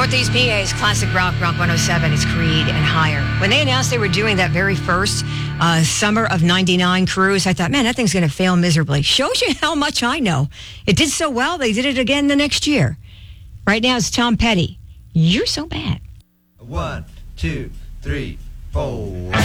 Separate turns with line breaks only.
Northeast PA's Classic Rock 107. It's Creed and Higher. When they announced they were doing that very first Summer of 99 cruise, I thought, man, that thing's going to fail miserably. Shows you how much I know. It did so well, they did it again the next year. Right now, it's Tom Petty. You're so bad.
1, 2, 3, 4.